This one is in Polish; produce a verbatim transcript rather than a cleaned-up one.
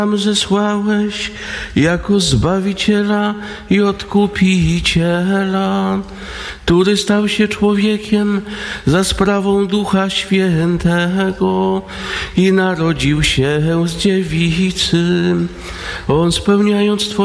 Nam zesłałeś jako Zbawiciela i Odkupiciela, który stał się człowiekiem za sprawą Ducha Świętego i narodził się z dziewicy. On, spełniając Twoje